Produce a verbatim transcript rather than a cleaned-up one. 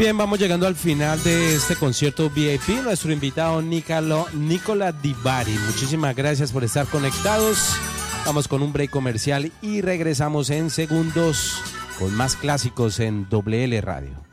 Bien, vamos llegando al final de este concierto V I P. Nuestro invitado Nicolo, Nicola Di Bari. Muchísimas gracias por estar conectados. Vamos con un break comercial y regresamos en segundos con más clásicos en W L Radio.